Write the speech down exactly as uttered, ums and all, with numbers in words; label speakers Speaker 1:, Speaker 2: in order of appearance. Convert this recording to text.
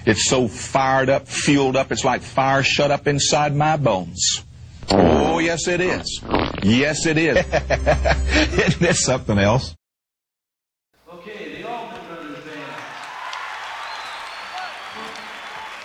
Speaker 1: It's so fired up, fueled up, it's like fire shut up inside my bones. Oh, yes, it is. Yes, it is.
Speaker 2: Isn't this something else?